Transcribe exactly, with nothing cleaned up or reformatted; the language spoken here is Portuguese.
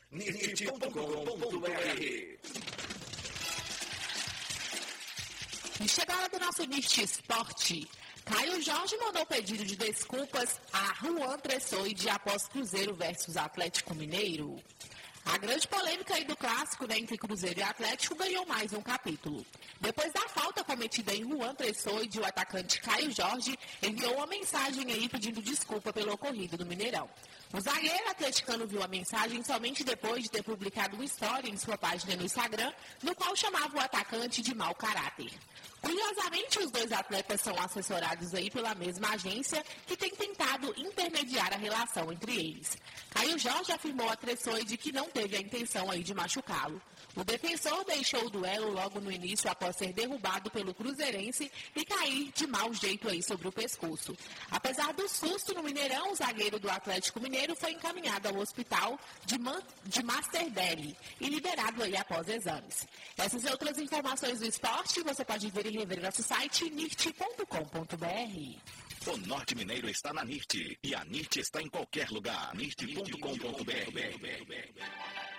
nirt ponto com ponto br. E chegou a hora do nosso Nirt Esporte. Caio Jorge mandou pedido de desculpas a Juan Tressoide após Cruzeiro versus Atlético Mineiro. A grande polêmica aí do clássico, né, entre Cruzeiro e Atlético ganhou mais um capítulo. Depois da falta cometida em Juan Tressoide, o atacante Caio Jorge enviou uma mensagem aí pedindo desculpa pelo ocorrido no Mineirão. O zagueiro atleticano viu a mensagem somente depois de ter publicado uma história em sua página no Instagram, no qual chamava o atacante de mau caráter. Curiosamente, os dois atletas são assessorados aí pela mesma agência que tem tentado intermediar a relação entre eles. Caio Jorge afirmou a Tressoide que não teve a intenção aí de machucá-lo. O defensor deixou o duelo logo no início após ser derrubado pelo cruzeirense e cair de mau jeito aí sobre o pescoço. Apesar do susto no Mineirão, o zagueiro do Atlético Mineiro foi encaminhado ao hospital de, Man- de Master Deli e liberado aí após exames. Essas e outras informações do esporte você pode ver e rever em nosso site nirt ponto com ponto br. O Norte Mineiro está na Nirt e a Nirt está em qualquer lugar. nirt ponto com ponto br.